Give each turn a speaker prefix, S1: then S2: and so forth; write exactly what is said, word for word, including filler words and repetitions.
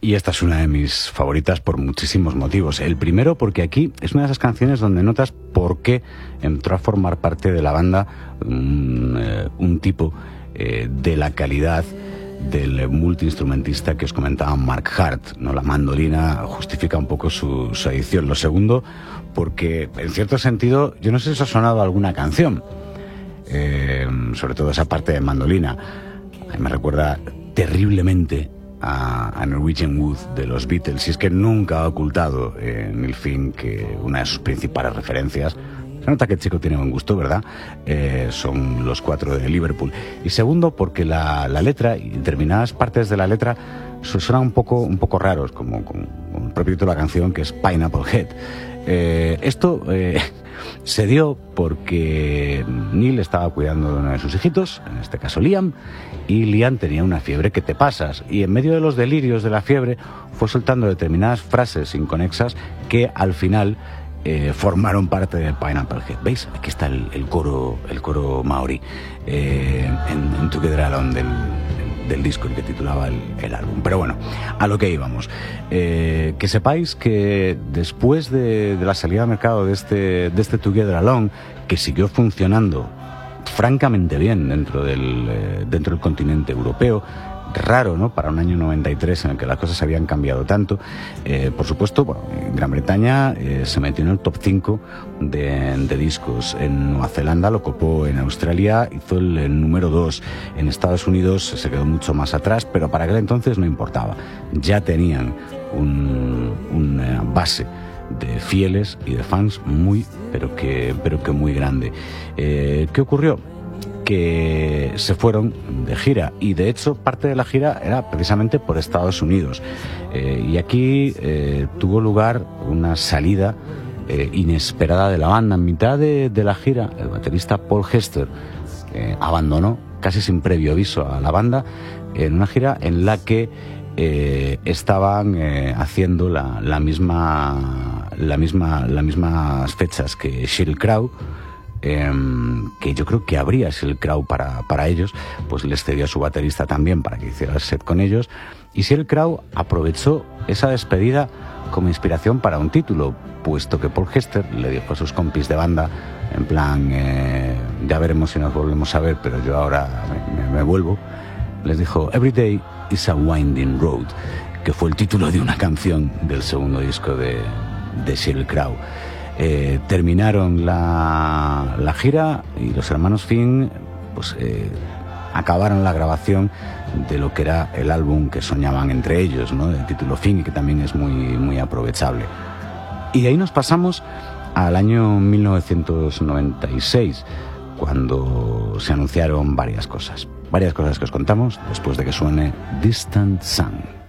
S1: Y esta es una de mis favoritas por muchísimos motivos. El primero porque aquí es una de esas canciones donde notas por qué entró a formar parte de la banda un, eh, un tipo eh, de la calidad del multiinstrumentista que os comentaba Mark Hart, ¿no? La mandolina justifica un poco su, su edición. Lo segundo, porque en cierto sentido, yo no sé si os ha sonado alguna canción, eh, sobre todo esa parte de mandolina. A mí me recuerda terriblemente a, a Norwegian Wood de los Beatles, y es que nunca ha ocultado eh, Neil Finn que una de sus principales referencias, se nota que el chico tiene buen gusto, ¿verdad? Eh, son los cuatro de Liverpool. Y segundo, porque la, la letra y determinadas partes de la letra suenan un poco, un poco raros, como, como, como el propio título de la canción, que es Pineapple Head. Eh, esto eh, se dio porque Neil estaba cuidando de uno de sus hijitos, en este caso Liam, y Liam tenía una fiebre que te pasas, y en medio de los delirios de la fiebre fue soltando determinadas frases inconexas que al final Eh, formaron parte de Pineapple Head. ¿Veis? Aquí está el, el coro el coro maorí eh, en, en Together Alone del, del disco, el que titulaba el, el álbum. Pero bueno, a lo que íbamos. Eh, que sepáis que después de, de la salida al mercado de este, de este Together Alone, que siguió funcionando francamente bien dentro del, eh, dentro del continente europeo, raro, ¿no?, para un año noventa y tres en el que las cosas habían cambiado tanto. Eh, por supuesto, bueno, en Gran Bretaña eh, se metió en el top cinco de, de discos. En Nueva Zelanda lo copó, en Australia hizo el, el número dos, en Estados Unidos se quedó mucho más atrás, pero para aquel entonces no importaba. Ya tenían un, una base de fieles y de fans muy, pero que, pero que muy grande. Eh, ¿Qué ocurrió? Que se fueron de gira, y de hecho parte de la gira era precisamente por Estados Unidos, eh, y aquí eh, tuvo lugar una salida eh, inesperada de la banda. En mitad de, de la gira, el baterista Paul Hester eh, abandonó casi sin previo aviso a la banda en una gira en la que eh, estaban eh, haciendo la, la misma la misma las mismas fechas que Sheryl Crow, Eh, que yo creo que habría Sheryl Crow para, para ellos, pues les cedió a su baterista también para que hiciera el set con ellos, y Sheryl Crow aprovechó esa despedida como inspiración para un título, puesto que Paul Hester le dijo a sus compis de banda, en plan, eh, ya veremos si nos volvemos a ver, pero yo ahora me, me, me vuelvo, les dijo Every Day is a Winding Road, que fue el título de una canción del segundo disco de, de Sheryl Crow. Eh, terminaron la, la gira y los hermanos Finn pues eh, acabaron la grabación de lo que era el álbum que soñaban entre ellos, ¿no?, el título Finn, y que también es muy, muy aprovechable. Y de ahí nos pasamos al año mil novecientos noventa y seis, cuando se anunciaron varias cosas, varias cosas que os contamos después de que suene Distant Sun.